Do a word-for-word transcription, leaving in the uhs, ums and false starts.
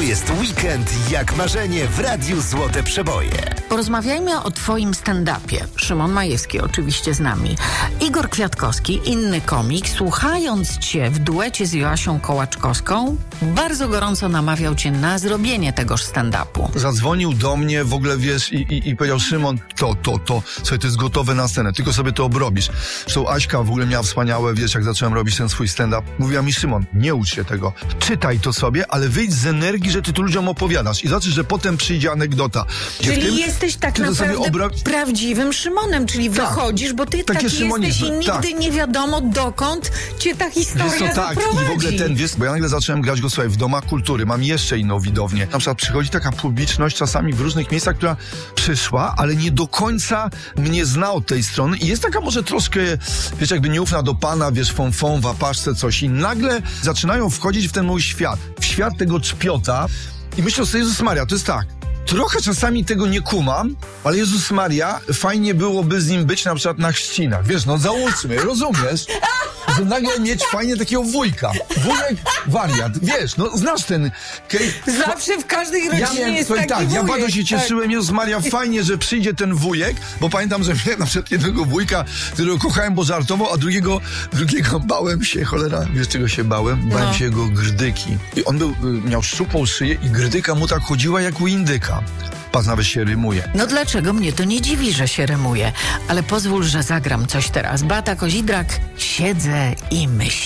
jest weekend jak marzenie w Radiu Złote Przeboje. Porozmawiajmy o twoim stand-upie. Szymon Majewski oczywiście z nami. Igor Kwiatkowski, inny komik, słuchając cię w duecie z Joasią Kołaczkowską, bardzo gorąco namawiał cię na zrobienie tegoż stand-upu. Zadzwonił do mnie, w ogóle wiesz, i, i, i powiedział: Szymon, to, to, to, słuchaj, to jest gotowe na scenę, tylko sobie to obrobisz. Zresztą Aśka w ogóle miała wspaniałe, wiesz, jak zacząłem robić ten swój stand-up, mówiła mi: Szymon, nie ucz się tego, czytaj to sobie, ale wyjdź z energii, że ty tu ludziom opowiadasz i zobaczysz, że potem przyjdzie anegdota. Czyli tym, jesteś tak ty to sobie naprawdę obra- prawdziwym Szymonem, czyli Tak. wychodzisz, bo ty Takie taki szymonizmy, jesteś i nigdy tak. nie wiadomo, dokąd cię ta historia Wiesz co, tak, zaprowadzi. i w ogóle ten, wiesz, bo ja nagle zacząłem grać go, słuchaj, w domach kultury, mam jeszcze inną widownię. Na przykład przychodzi taka publiczność czasami w różnych miejscach, która przyszła, ale nie do końca mnie zna od tej strony i jest taka może troszkę, wiesz, jakby nieufna do pana, wiesz, fąfą, w apaszce, coś i nagle zaczynają wchodzić w ten mój świat, w świat tego czpiota i myślę sobie: Jezus Maria, to jest tak. Trochę czasami tego nie kumam, ale Jezus Maria, fajnie byłoby z nim być na przykład na chrzcinach. Wiesz, no załóżmy, rozumiesz? Że nagle mieć fajnie takiego wujka. Wujek wariat. Wiesz, no znasz ten... Kej... Zawsze w każdej rodzinie Ja miałem, jest powiem taki tak, ja wujek, bardzo się cieszyłem, Jezus Maria, fajnie, że przyjdzie ten wujek, bo pamiętam, że miałem na przykład jednego wujka, którego kochałem, bo żartował, a drugiego, drugiego bałem się, cholera, wiesz czego się bałem? Bałem No. się jego grdyki. I on był, miał szczupłą szyję i grdyka mu tak chodziła jak u indyka. Pas nawet się rymuje. No dlaczego mnie to nie dziwi, że się rymuje? Ale pozwól, że zagram coś teraz. Beata Kozidrak, siedzę i myślę.